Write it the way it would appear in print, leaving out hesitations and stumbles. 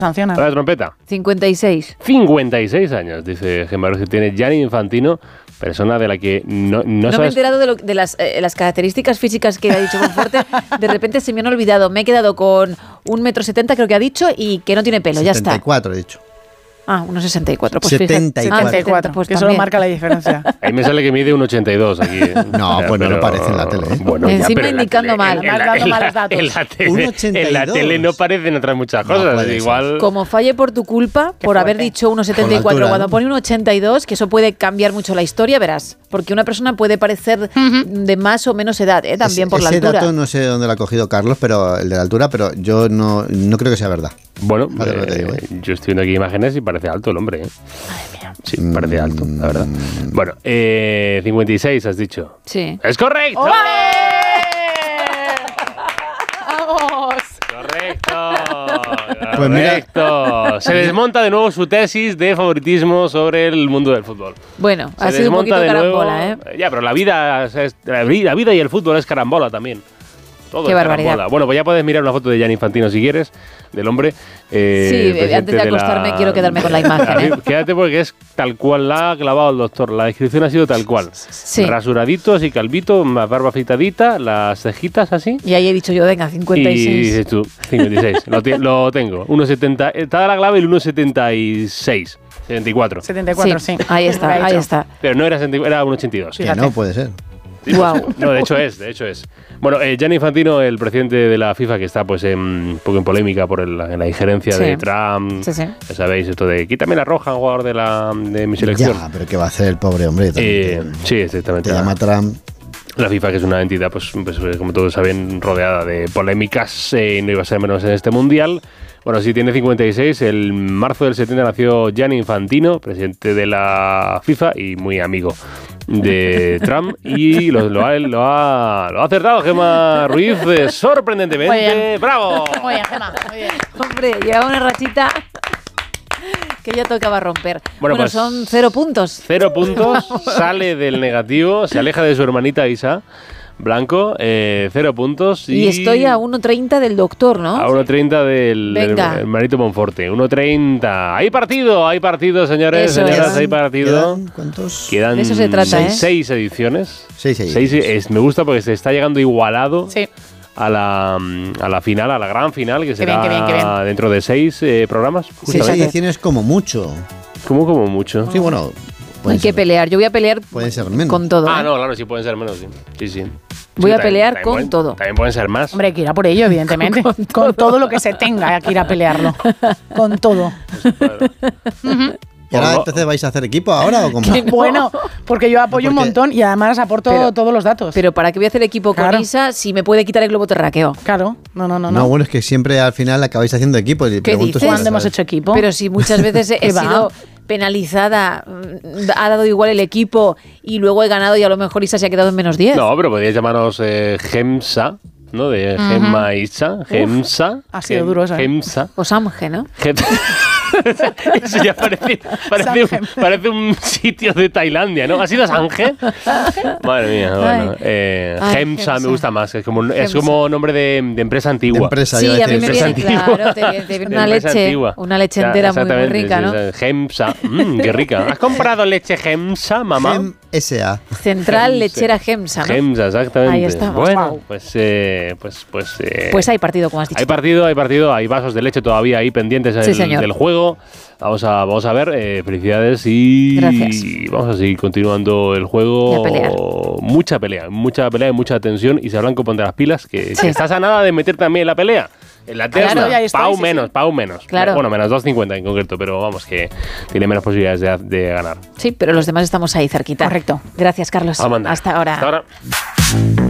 Sanciona. La trompeta. 56. 56 años, dice Gemma Ruiz, que tiene Gianni Infantino, persona de la que no No me he sabes... enterado de las características físicas que ha dicho Monforte. De repente se me han olvidado. Me he quedado con 1,70 m, creo que ha dicho, y que no tiene pelo. 74 Ya está. he dicho. Ah, 1,64. Pues 74, pues que solo marca la diferencia. Ahí me sale que mide 1,82 aquí. No, pues no lo parece en la tele, ¿eh? Bueno, Encima pero en la indicando tele- mal. Marcando malos datos. En la tele, 1,82. en la tele no parecen otras muchas No cosas. puede Igual... Como falle por tu culpa, por haber fuerte. dicho Con la 1,74, altura, cuando ¿no? pone 1,82, que eso puede cambiar mucho la historia, verás. Porque una persona puede parecer de más o menos edad, también por la ese altura. dato no sé dónde lo ha cogido Carlos, pero el de la altura, pero yo no creo que sea verdad. Bueno, Fíjate lo que te digo, yo estoy viendo aquí imágenes y parece alto el hombre. Sí, parece alto, la verdad. Bueno, 56 has dicho. Sí. ¡Es correcto! ¡Vamos! ¡Correcto! Pues mira- ¡Correcto! Se desmonta de nuevo su tesis de favoritismo sobre el mundo del fútbol. Bueno, Se ha sido un desmonta poquito de carambola, nuevo. Ya, pero la vida y el fútbol es carambola también. Todo Qué es barbaridad. carambola. Bueno, pues ya puedes mirar una foto de Gianni Infantino si quieres, del hombre. Sí, presidente antes de acostarme quiero quedarme con la imagen, ¿eh? Quédate porque es tal cual la ha clavado el doctor. La descripción ha sido tal cual. Sí. Rasuradito, así calvito, más barba afeitadita, las cejitas así. Y ahí he dicho yo, venga, Y 56. dices tú, 56. lo tengo. 1,70. Está la clave el 1,76. 74. 74, sí. Ahí está, ahí está. Pero no era 74, era 1,82. Que no puede ser. Sí, Guau. pues, no, de hecho es. Bueno, Gianni Infantino, el presidente de la FIFA, que está pues un poco en polémica por la injerencia Sí. de Trump. Sí, sí. Ya sabéis, esto de quítame la roja, jugador de mi selección. Ya, pero ¿qué va a hacer el pobre hombre? Sí, exactamente. Te llama Trump. La FIFA, que es una entidad, pues, como todos saben, rodeada de polémicas, no iba a ser menos en este mundial. Bueno, sí, tiene 56. El marzo del 70 nació Gianni Infantino, presidente de la FIFA y muy amigo de Trump. Y lo ha acertado Gemma Ruiz sorprendentemente. Muy bien. ¡Bravo! Muy bien, Gemma, muy bien. Hombre, lleva una rachita que ya tocaba romper. Bueno, Bueno, pues, son 0 puntos. 0 puntos, sale del negativo, se aleja de su hermanita Isa Blanco, 0 puntos. Y estoy a 1,30 del doctor, ¿no? A 1.30 del Venga. hermanito Monforte. 1.30. Hay partido, señores, Eso señoras, es. hay partido. ¿Cuántos? Quedan De eso se trata, ¿eh? 6 ediciones. 6 ediciones. Me gusta porque se está llegando igualado Sí. a la final, a la gran final, que será bien, qué bien. dentro de 6 programas. 6 Justamente. ediciones como mucho. Como mucho. Sí, bueno. Hay pueden que ser- pelear. Yo voy a pelear Pueden ser menos. con todo. Ah, ¿eh? no, claro, sí pueden ser menos, sí. Sí. Voy Sí, a pelear con pueden- todo. También pueden ser más. Hombre, hay que ir a por ello, evidentemente. Con todo lo que se tenga, hay que ir a pelearlo. Con todo. ¿Y ahora Por lo- entonces vais a hacer equipo ahora o cómo? Bueno, porque yo apoyo un Porque- montón y además aporto Pero- todos los datos. Pero ¿para qué voy a hacer equipo Claro. con Isa si me puede quitar el globo terráqueo? Claro, no. No, bueno, es que siempre al final acabáis haciendo equipo. Y pregunto dices? si ¿Cuándo lo hemos sabes. hecho equipo? Pero si muchas veces he ¿Qué va? sido penalizada, ha dado igual el equipo y luego he ganado y a lo mejor Isa se ha quedado en menos 10. No, pero podríais llamaros Gemsa, ¿no? De Gemma Isa. Gemsa. ha sido duro eso, ¿eh? Gemsa. O Samge, ¿no? Eso ya parece un sitio de Tailandia, ¿no? ¿Ha sido Sange? Madre mía, bueno. Ay, Gemsa me Gemsa. gusta más, es como Gemsa. nombre de empresa De antigua. empresa, Sí, iba a mí me empresa viene, antigua. claro, te viene una Empresa leche, antigua. una leche Ya, entera muy exactamente, rica, sí, ¿no? sí. Gemsa, qué rica. ¿Has comprado leche Gemsa, mamá? Gem S.A. Central Gemsa. Lechera Gemsa, ¿no? Gemsa, exactamente. Ahí estamos. Bueno, Guau. pues Pues hay partido, como has dicho. hay partido, hay vasos de leche todavía ahí pendientes Sí, señor. del juego. Vamos a ver, felicidades y Gracias. vamos a seguir continuando el juego. Y a pelear. Mucha pelea y mucha tensión. Y se Blanco, ponte las pilas, que Sí. estás a nada de meter también la pelea. En la terna, Claro, ya estoy, Pau sí, menos, sí. Pau menos. Claro. Bueno, menos 2.50 en concreto, pero vamos, que tiene menos posibilidades de ganar. Sí, pero los demás estamos ahí cerquita. Correcto. Gracias, Carlos. Amanda. Hasta ahora. Hasta ahora.